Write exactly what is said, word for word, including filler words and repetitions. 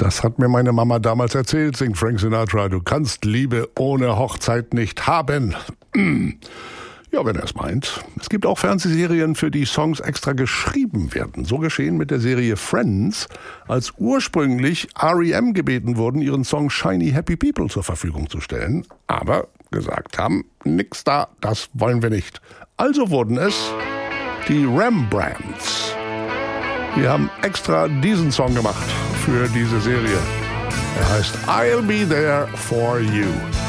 Das hat mir meine Mama damals erzählt, singt Frank Sinatra. Du kannst Liebe ohne Hochzeit nicht haben. Ja, wenn er es meint. Es gibt auch Fernsehserien, für die Songs extra geschrieben werden. So geschehen mit der Serie Friends, als ursprünglich R E M gebeten wurden, ihren Song Shiny Happy People zur Verfügung zu stellen. Aber gesagt haben, nix da, das wollen wir nicht. Also wurden es die Rembrandts. Die haben extra diesen Song gemacht für diese Serie. Er heißt I'll Be There For You.